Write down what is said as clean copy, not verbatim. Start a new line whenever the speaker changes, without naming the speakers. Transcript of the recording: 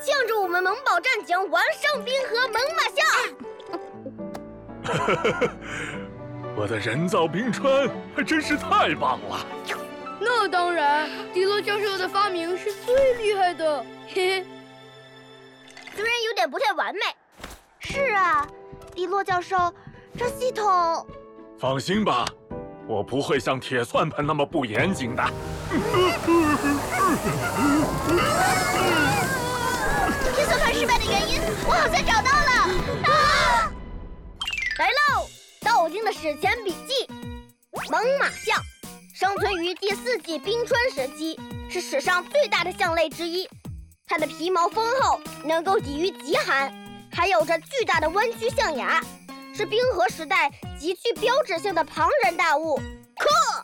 庆祝我们萌宝战警完胜冰河猛犸象！
我的人造冰川还真是太棒了。
那当然，迪洛教授的发明是最厉害的，嘿嘿。
虽然有点不太完美。
是啊，迪洛教授，这系统……
放心吧，我不会像铁算盘那么不严谨的。
铁算盘失败的原因，我好像找到了！啊！
来喽，道金的史前笔记：猛犸象生存于第4纪冰川时期，是史上最大的象类之一。它的皮毛丰厚，能够抵御极寒，还有着巨大的弯曲象牙，是冰河时代极具标志性的庞然大物。酷！